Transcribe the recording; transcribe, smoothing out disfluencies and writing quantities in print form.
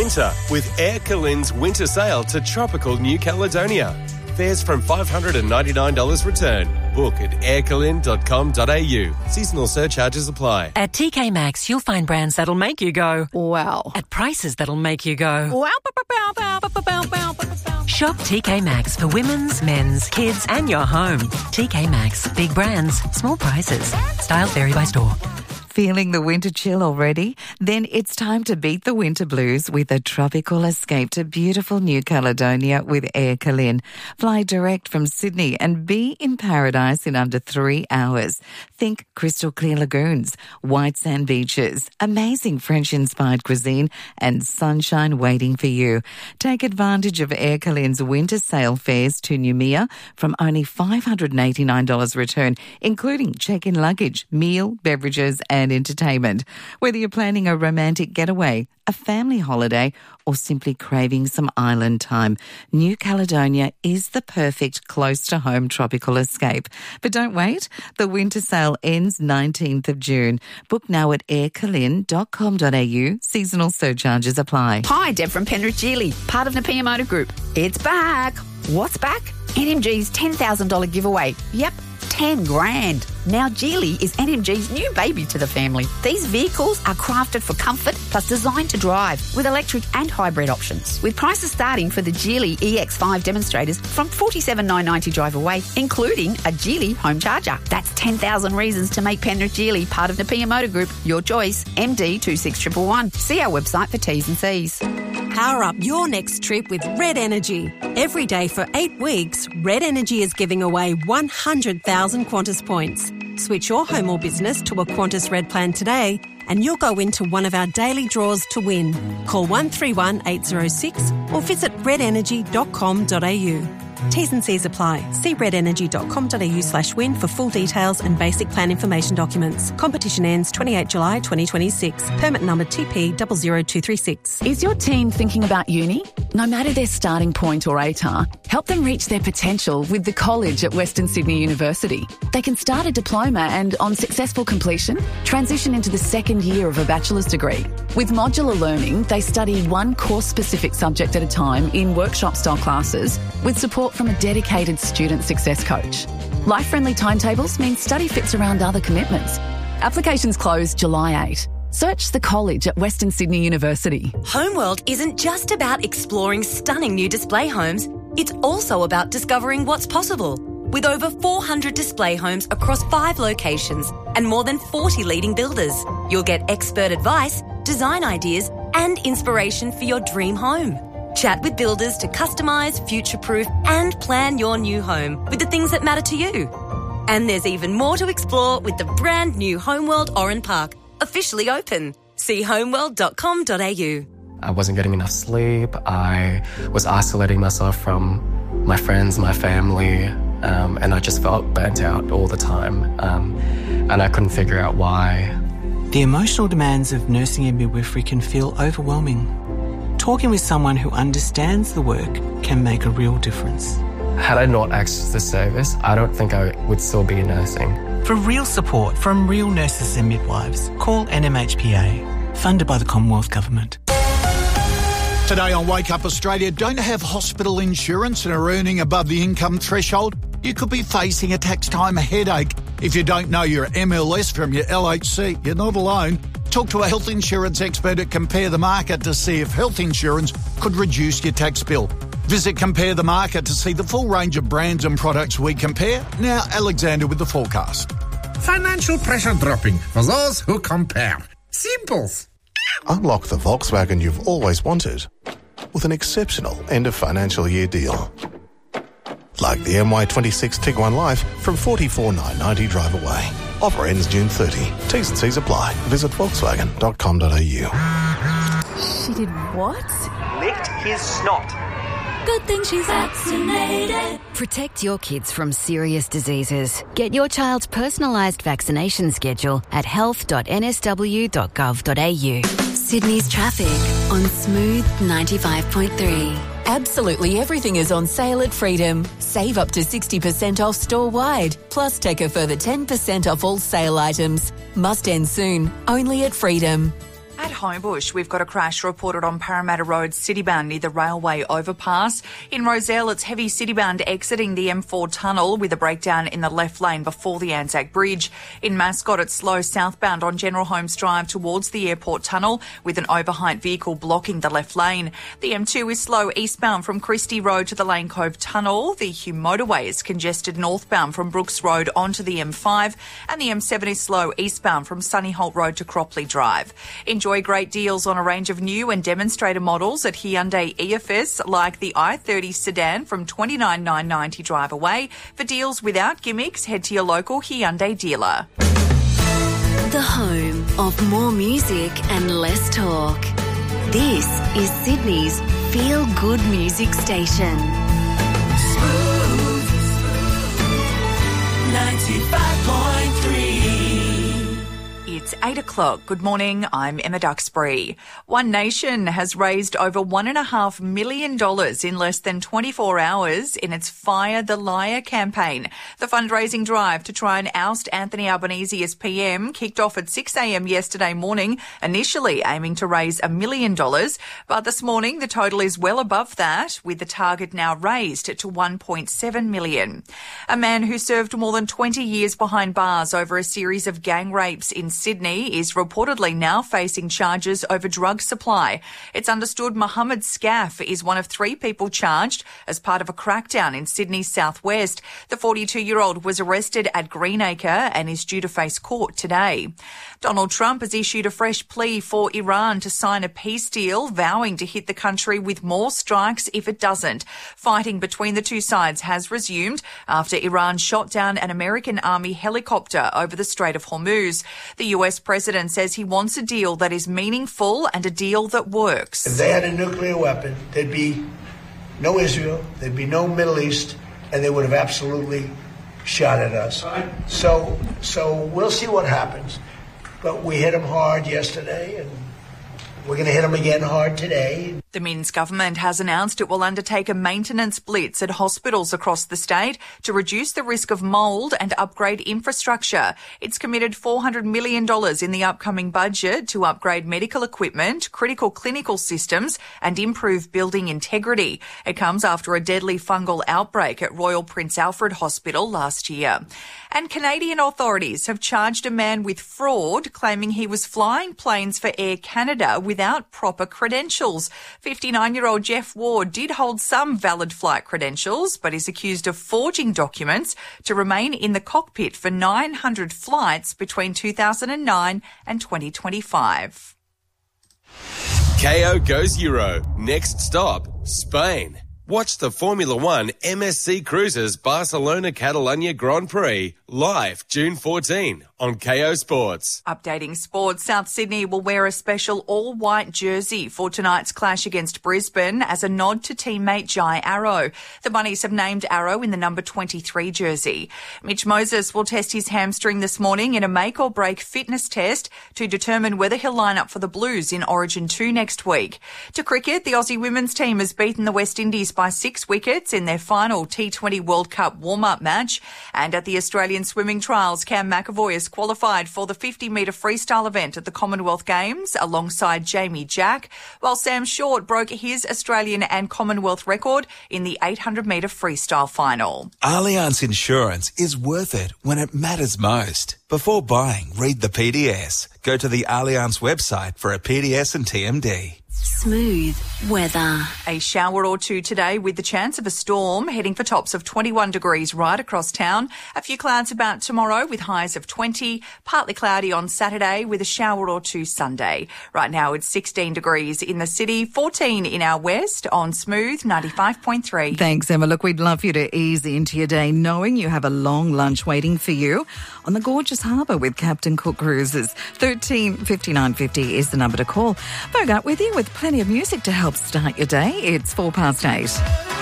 winter with Air Calin's winter sale to tropical New Caledonia. Fares from $599 return. Book at aircalin.com.au. Seasonal surcharges apply. At TK Maxx, you'll find brands that'll make you go, wow. At prices that'll make you go, wow. Shop TK Maxx for women's, men's, kids and your home. TK Maxx. Big brands, small prices. Styles vary by store. Feeling the winter chill already? Then it's time to beat the winter blues with a tropical escape to beautiful New Caledonia with Air Calin. Fly direct from Sydney and be in paradise in under 3 hours. Think crystal clear lagoons, white sand beaches, amazing French-inspired cuisine and sunshine waiting for you. Take advantage of Air Calin's winter sale fares to Noumea from only $589 return, including check-in luggage, meal, beverages and entertainment. Whether you're planning a romantic getaway, a family holiday, or simply craving some island time, New Caledonia is the perfect close-to-home tropical escape. But don't wait. The winter sale ends 19th of June. Book now at aircalin.com.au. Seasonal surcharges apply. Hi, Deb from Penrith Geely, part of Napier Motor Group. It's back. What's back? NMG's $10,000 giveaway. Yep. 10 grand. Now Geely is NMG's new baby to the family. These vehicles are crafted for comfort plus designed to drive with electric and hybrid options. With prices starting for the Geely EX5 demonstrators from $47,990 drive away, including a Geely home charger. That's 10,000 reasons to make Penrith Geely part of Napier Motor Group. Your choice, MD 26111. See our website for T's and C's. Power up your next trip with Red Energy. Every day for 8 weeks, Red Energy is giving away 100,000 Qantas points. Switch your home or business to a Qantas Red plan today and you'll go into one of our daily draws to win. Call 131 806 or visit redenergy.com.au. T's and C's apply. See redenergy.com.au/win for full details and basic plan information documents. Competition ends 28 July 2026. Permit number TP00236. Is your team thinking about uni? No matter their starting point or ATAR, help them reach their potential with the college at Western Sydney University. They can start a diploma and, on successful completion, transition into the second year of a bachelor's degree. With modular learning, they study one course-specific subject at a time in workshop-style classes with support from a dedicated student success coach. Life-friendly timetables mean study fits around other commitments. Applications close July 8. Search the college at Western Sydney University. Homeworld isn't just about exploring stunning new display homes. It's also about discovering what's possible. With over 400 display homes across 5 locations and more than 40 leading builders, you'll get expert advice, design ideas and inspiration for your dream home. Chat with builders to customise, future-proof and plan your new home with the things that matter to you. And there's even more to explore with the brand new Homeworld Oran Park, officially open. See homeworld.com.au. I wasn't getting enough sleep. I was isolating myself from my friends, my family, and I just felt burnt out all the time. And I couldn't figure out why. The emotional demands of nursing and midwifery can feel overwhelming. Talking with someone who understands the work can make a real difference. Had I not accessed this service, I don't think I would still be nursing. For real support from real nurses and midwives, call NMHPA, funded by the Commonwealth Government. Today on Wake Up Australia, don't have hospital insurance and are earning above the income threshold? You could be facing a tax time headache. If you don't know your MLS from your LHC, you're not alone. Talk to a health insurance expert at Compare the Market to see if health insurance could reduce your tax bill. Visit Compare the Market to see the full range of brands and products we compare. Now, Alexander with the forecast. Financial pressure dropping for those who compare. Simples. Unlock the Volkswagen you've always wanted with an exceptional end of financial year deal. Like the MY26 Tiguan Life from $44,990 drive away. Offer ends June 30. T's and C's apply. Visit volkswagen.com.au. She did what? Licked his snot. Good thing she's vaccinated. Protect your kids from serious diseases. Get your child's personalised vaccination schedule at health.nsw.gov.au. Sydney's traffic on Smooth 95.3. Absolutely everything is on sale at Freedom. Save up to 60% off store-wide. Plus take a further 10% off all sale items. Must end soon. Only at Freedom. At Homebush, we've got a crash reported on Parramatta Road, citybound near the railway overpass. In Roselle, it's heavy citybound exiting the M4 tunnel with a breakdown in the left lane before the Anzac Bridge. In Mascot, it's slow southbound on General Holmes Drive towards the airport tunnel with an overheight vehicle blocking the left lane. The M2 is slow eastbound from Christie Road to the Lane Cove tunnel. The Hume motorway is congested northbound from Brooks Road onto the M5, and the M7 is slow eastbound from Sunnyholt Road to Cropley Drive. Enjoy great deals on a range of new and demonstrator models at Hyundai EFS, like the i30 sedan from $29,990 drive away. For deals without gimmicks, head to your local Hyundai dealer. The home of more music and less talk. This is Sydney's Feel Good Music Station. Smooth 95.3. It's 8 o'clock. Good morning. I'm Emma Duxbury. One Nation has raised over $1.5 million in less than 24 hours in its Fire the Liar campaign. The fundraising drive to try and oust Anthony Albanese as PM kicked off at 6 a.m. yesterday morning, initially aiming to raise $1 million. But this morning, the total is well above that, with the target now raised to $1.7 million. A man who served more than 20 years behind bars over a series of gang rapes in Sydney is reportedly now facing charges over drug supply. It's understood Mohammed Scaff is one of 3 people charged as part of a crackdown in Sydney's southwest. The 42-year-old was arrested at Greenacre and is due to face court today. Donald Trump has issued a fresh plea for Iran to sign a peace deal, vowing to hit the country with more strikes if it doesn't. Fighting between the two sides has resumed after Iran shot down an American Army helicopter over the Strait of Hormuz. The US president says he wants a deal that is meaningful and a deal that works. If they had a nuclear weapon, there'd be no Israel, there'd be no Middle East, and they would have absolutely shot at us. So we'll see what happens. But we hit them hard yesterday, and we're going to hit them again hard today. The Minns government has announced it will undertake a maintenance blitz at hospitals across the state to reduce the risk of mould and upgrade infrastructure. It's committed $400 million in the upcoming budget to upgrade medical equipment, critical clinical systems and improve building integrity. It comes after a deadly fungal outbreak at Royal Prince Alfred Hospital last year. And Canadian authorities have charged a man with fraud, claiming he was flying planes for Air Canada without proper credentials. 59-year-old Jeff Ward did hold some valid flight credentials, but is accused of forging documents to remain in the cockpit for 900 flights between 2009 and 2025. KO goes Euro. Next stop, Spain. Watch the Formula One MSC Cruises Barcelona Catalunya Grand Prix live June 14 on KO Sports. Updating sports, South Sydney will wear a special all-white jersey for tonight's clash against Brisbane as a nod to teammate Jai Arrow. The Bunnies have named Arrow in the number 23 jersey. Mitch Moses will test his hamstring this morning in a make-or-break fitness test to determine whether he'll line up for the Blues in Origin 2 next week. To cricket, the Aussie women's team has beaten the West Indies by 6 wickets in their final T20 World Cup warm-up match. And at the Australian swimming trials, Cam McAvoy has qualified for the 50-metre freestyle event at the Commonwealth Games alongside Jamie Jack, while Sam Short broke his Australian and Commonwealth record in the 800-metre freestyle final. Allianz Insurance is worth it when it matters most. Before buying, read the PDS. Go to the Allianz website for a PDS and TMD. Smooth weather. A shower or two today with the chance of a storm, heading for tops of 21 degrees right across town. A few clouds about tomorrow with highs of 20. Partly cloudy on Saturday with a shower or two Sunday. Right now it's 16 degrees in the city, 14 in our west on Smooth 95.3. Thanks, Emma. Look, we'd love you to ease into your day knowing you have a long lunch waiting for you on the gorgeous harbour with Captain Cook Cruises. 13 59 50 is the number to call. Bogart with you with plenty of music to help start your day. It's 8:04.